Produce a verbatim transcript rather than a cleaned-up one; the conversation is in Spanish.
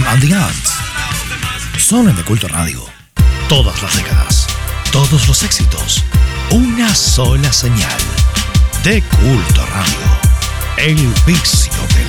and the Ants. Solo en De Culto Radio. Todas las décadas, todos los éxitos, una sola señal. De Culto Radio. El vicio de la